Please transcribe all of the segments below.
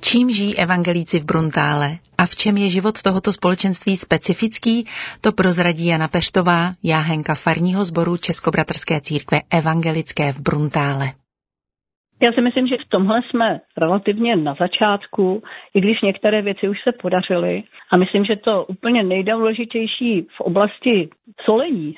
Čím žijí evangelíci v Bruntále a v čem je život tohoto společenství specifický, to prozradí Jana Peštová, jáhenka farního sboru Českobratrské církve evangelické v Bruntále. Já si myslím, že v tomhle jsme relativně na začátku, i když některé věci už se podařily. A myslím, že to úplně nejdůležitější v oblasti solení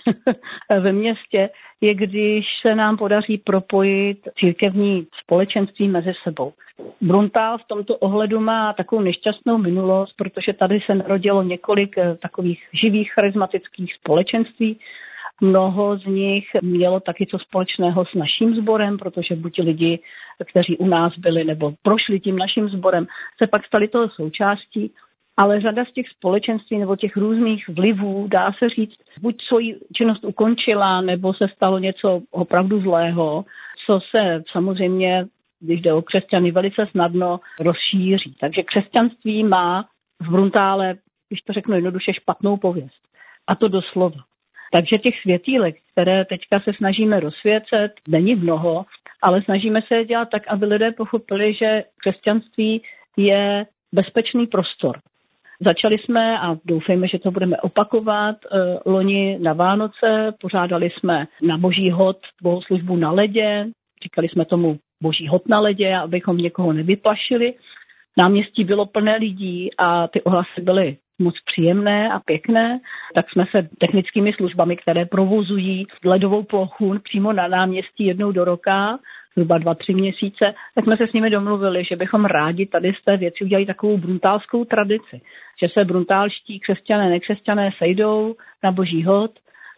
ve městě je, když se nám podaří propojit církevní společenství mezi sebou. Bruntál v tomto ohledu má takovou nešťastnou minulost, protože tady se narodilo několik takových živých charismatických společenství. Mnoho z nich mělo taky co společného s naším sborem, protože buď lidi, kteří u nás byli nebo prošli tím naším sborem, se pak stali toho součástí, ale řada z těch společenství nebo těch různých vlivů, dá se říct, buď svoji činnost ukončila, nebo se stalo něco opravdu zlého, co se samozřejmě, když jde o křesťany, velice snadno rozšíří. Takže křesťanství má v Bruntále, když to řeknu jednoduše, špatnou pověst. A to doslova. Takže těch světýlek, které teďka se snažíme rozsvěcet, není mnoho, ale snažíme se je dělat tak, aby lidé pochopili, že křesťanství je bezpečný prostor. Začali jsme, a doufejme, že to budeme opakovat, loni na Vánoce, pořádali jsme na Boží hod bohoslužbu na ledě, říkali jsme tomu Boží hod na ledě, abychom někoho nevyplašili. Náměstí bylo plné lidí a ty ohlasy byly moc příjemné a pěkné, tak jsme se technickými službami, které provozují ledovou plochu přímo na náměstí jednou do roka, zhruba 2-3 měsíce, tak jsme se s nimi domluvili, že bychom rádi tady z té věci udělali takovou bruntálskou tradici, že se bruntálští křesťané, nekřesťané sejdou na Boží hod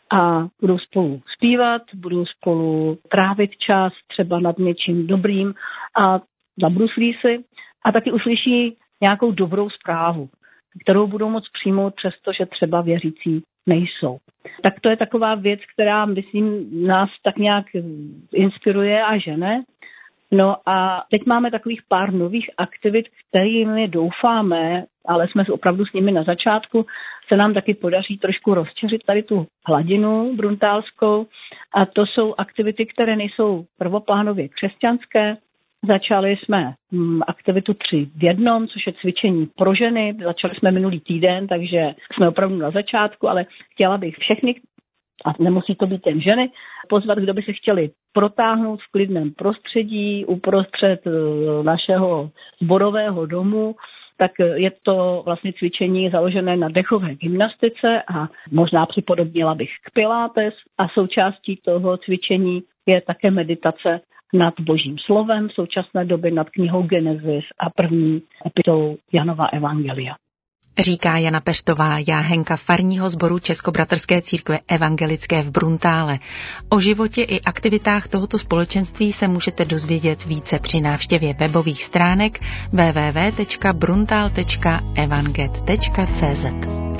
a budou spolu zpívat, budou spolu trávit čas třeba nad něčím dobrým a zabruslí si a taky uslyší nějakou dobrou zprávu, kterou budou moct přijmout, přestože třeba věřící nejsou. Tak to je taková věc, která, myslím, nás tak nějak inspiruje a žene. No a teď máme takových pár nových aktivit, kterými doufáme, ale jsme opravdu s nimi na začátku, se nám taky podaří trošku rozčeřit tady tu hladinu bruntálskou. A to jsou aktivity, které nejsou prvoplánově křesťanské. Začali jsme aktivitu 3 v 1, což je cvičení pro ženy. Začali jsme minulý týden, takže jsme opravdu na začátku, ale chtěla bych všechny, a nemusí to být jen ženy, pozvat, kdo by se chtěli protáhnout v klidném prostředí uprostřed našeho sborového domu. Tak je to vlastně cvičení založené na dechové gymnastice a možná připodobnila bych k pilates a součástí toho cvičení je také meditace nad Božím slovem, v současné době nad knihou Genesis a první epitolou Janova evangelia. Říká Jana Peštová, jáhenka farního sboru Českobratrské církve evangelické v Bruntále. O životě i aktivitách tohoto společenství se můžete dozvědět více při návštěvě webových stránek www.bruntal.evanget.cz.